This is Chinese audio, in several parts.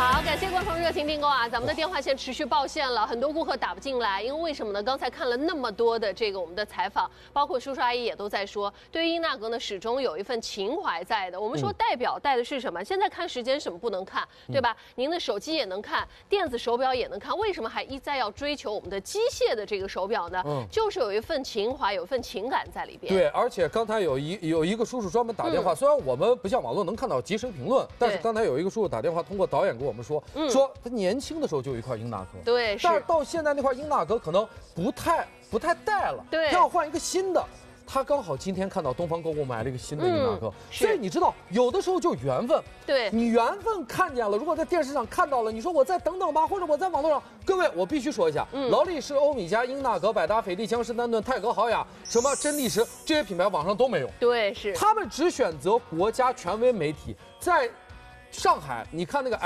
好，感谢观众热情订购啊！咱们的电话线持续爆线了，很多顾客打不进来，因为为什么呢？刚才看了那么多的我们的采访，包括叔叔阿姨也都在说，对于英纳格呢始终有一份情怀在的。我们说代表带的是什么？现在看时间什么不能看，对吧？您的手机也能看，电子手表也能看，为什么还一再要追求我们的机械的这个手表呢？就是有一份情怀，有一份情感在里边。 对，而且刚才有一个叔叔专门打电话，虽然我们不像网络能看到即时评论，但是刚才有一个叔叔打电话，通过导演给我们说他年轻的时候就有一块英纳格， 对， 但是到现在那块英纳格可能不太带了， 对， 他要换一个新的。他刚好今天看到东方购物买了一个新的英纳格，所以你知道，有的时候就缘分。 对， 你缘分看见了，如果在电视上看到了，你说我再等等吧，或者我在网络上，各位，我必须说一下，劳力士、欧米茄、英纳格、百达翡丽、江诗丹顿、泰格豪雅、什么真力时这些品牌网上都没有。 对，是他们只选择国家权威媒体在。上海，你看那个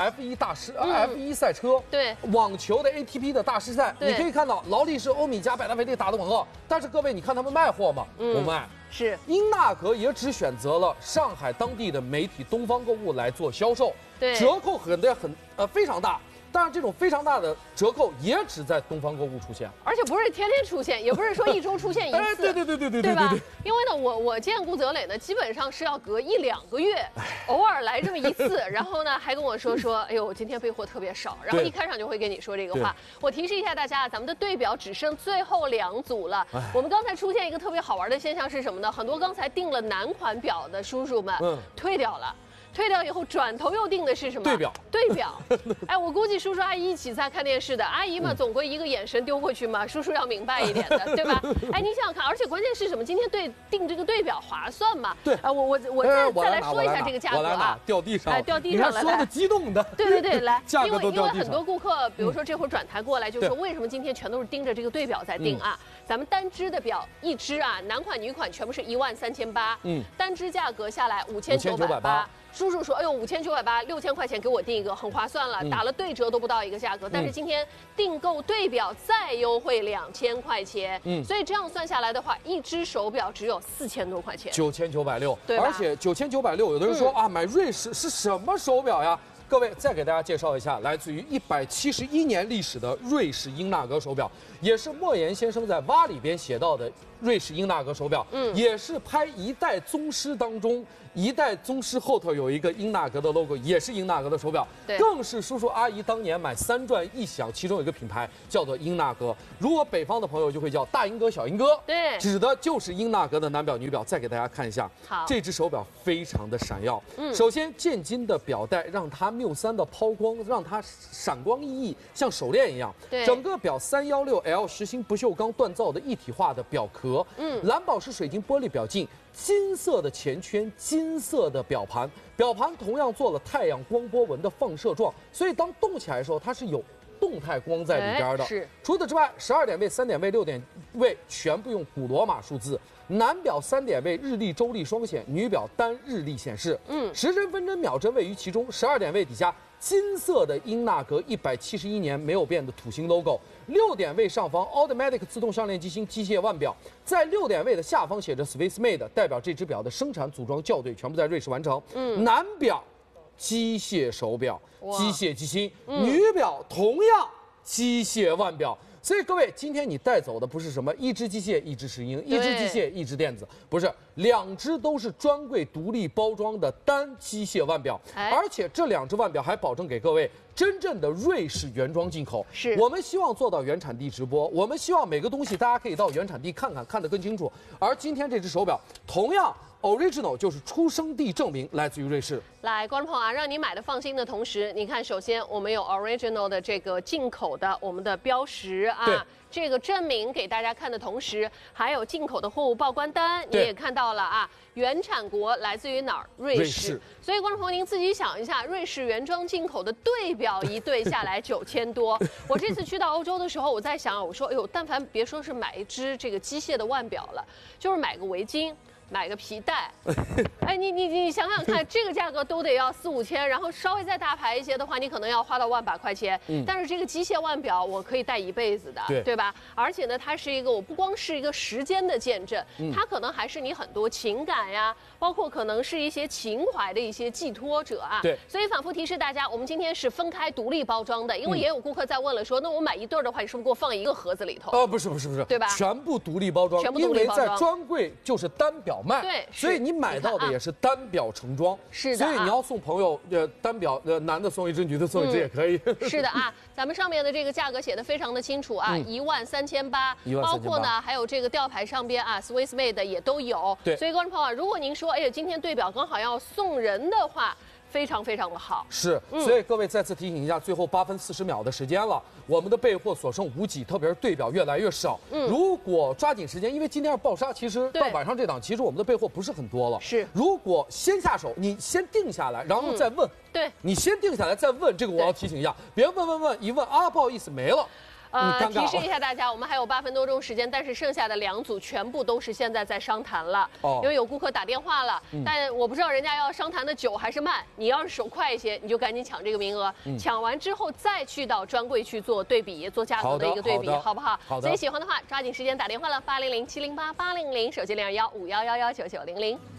F1 赛车， 对， 网球的 ATP 的大师赛，你可以看到劳力士、欧米茄、百达翡丽打的广告。但是各位，你看他们卖货吗？不卖。 是英纳格也只选择了上海当地的媒体东方购物来做销售， 对， 折扣非常大。当然，这种非常大的折扣也只在东方购物出现， 而且不是天天出现，也不是说一周出现一次， 对吧？因为呢，我见顾泽磊呢，基本上是要隔1-2个月，偶尔来这么一次，然后呢还跟我说，哎呦，我今天备货特别少，然后一开场就会跟你说这个话。我提示一下大家，咱们的队表只剩最后2组了。我们刚才出现一个特别好玩的现象是什么呢？很多刚才订了男款表的叔叔们，退掉了。退掉以后，转头又定的是什么？对表。哎，我估计叔叔阿姨一起在看电视的，阿姨嘛，总归一个眼神丢过去嘛，叔叔要明白一点的，对吧？哎，你想想看，而且关键是什么？今天定这个对表划算嘛？ 对啊，我再来说一下这个价格啊， 掉地上， 哎，掉地上了， 说的激动的。 对，来， 价格都掉地上。 因为很多顾客，比如说这会儿转台过来，就说为什么今天全都是盯着这个对表在定啊？咱们单只的表一只啊，男款女款全部是13800，单只价格下来5980。叔叔说：“哎呦，5980，6000块钱给我订一个，很划算了，打了对折都不到一个价格。但是今天订购对表再优惠2000块钱，所以这样算下来的话，一只手表只有4000多块钱 ，9960， 对吧？ 而且9960，有的人说啊，买瑞士是什么手表呀？”各位，再给大家介绍一下，来自于171年历史的瑞士英纳格手表，也是莫言先生在《蛙》里边写到的瑞士英纳格手表，也是拍《一代宗师》当中，一代宗师后头有一个英纳格的 logo， 也是英纳格的手表，更是叔叔阿姨当年买3转1响，其中有一个品牌叫做英纳格，如果北方的朋友就会叫大英哥、小英哥， 对， 指的就是英纳格的男表、女表。再给大家看一下，这只手表非常的闪耀，首先渐金的表带让它缪3的抛光，让它闪光熠熠，像手链一样。 对， 整个表316L 实心不锈钢锻造的一体化的表壳，蓝宝石水晶玻璃表镜，金色的前圈，金色的表盘，表盘同样做了太阳光波纹的放射状，所以当动起来的时候，它是有动态光在里边的。 是。 除此之外，12点位、3点位、6点位全部用古罗马数字。男表3点位日历、周历双显，女表单日历显示。时针、分针、秒针位于其中。12点位底下金色的英纳格171年没有变的土星 logo。6点位上方 Automatic 自动项链机芯机械腕表，在6点位的下方写着 Swiss Made， 代表这只表的生产、组装、校对全部在瑞士完成。男表机械手表，机械机芯；女表同样机械腕表。所以各位，今天你带走的不是什么一只机械一只石英，一只机械一只电子，不是，2只都是专柜独立包装的单机械腕表，而且这2只腕表还保证给各位真正的瑞士原装进口。 是我们希望做到原产地直播，我们希望每个东西大家可以到原产地看看，看得更清楚。而今天这只手表同样。Original 就是出生地证明，来自于瑞士。 来，观众朋友啊，让你买的放心的同时，你看，首先我们有 Original 的这个进口的我们的标识啊，这个证明给大家看的同时，还有进口的货物报关单，你也看到了啊，原产国来自于哪儿？瑞士。所以观众朋友您自己想一下，瑞士原装进口的对表一对下来9000多。我这次去到欧洲的时候，我在想，我说，哎呦，但凡别说是买一只这个机械的腕表了，就是买个围巾。 买个皮带。哎，你想想看，这个价格都得要4、5千，然后稍微再大牌一些的话，你可能要花到1万把块钱。但是这个机械腕表我可以戴一辈子的，对吧？而且呢，它是一个我不光是一个时间的见证，它可能还是你很多情感呀，包括可能是一些情怀的一些寄托者啊。 对， 所以反复提示大家，我们今天是分开独立包装的，因为也有顾客在问了说，那我买一对的话，你是不是给我放一个盒子里头？ 不是， 对吧？ 全部独立包装， 全部独立包装， 因为在专柜就是单表卖， 对， 所以你买到的也是单表成装。 是的， 所以你要送朋友单表，男的送一只，女的送一只也可以。 是的啊，咱们上面的这个价格写的非常的清楚啊，13800，包括呢还有这个吊牌上边啊 ，Swiss Made 也都有。 对， 所以观众朋友，如果您说，哎呀，今天对表刚好要送人的话，非常非常的好。 是，所以各位再次提醒一下，最后8分40秒的时间了，我们的备货所剩无几，特别是对表越来越少。如果抓紧时间，因为今天是暴杀，其实到晚上这档，其实我们的备货不是很多了。 是， 如果先下手，你先定下来，然后再问。 对， 你先定下来再问，这个我要提醒一下，别问一问啊，不好意思没了。 提示一下大家，我们还有8分多钟时间，但是剩下的2组全部都是现在在商谈了。因为有顾客打电话了，但我不知道人家要商谈的久还是慢。你要是手快一些，你就赶紧抢这个名额，抢完之后再去到专柜去做对比，做价格的一个对比，好不好？ 好的。 所以喜欢的话，抓紧时间打电话了，800-708-800，手机021-5111-9900。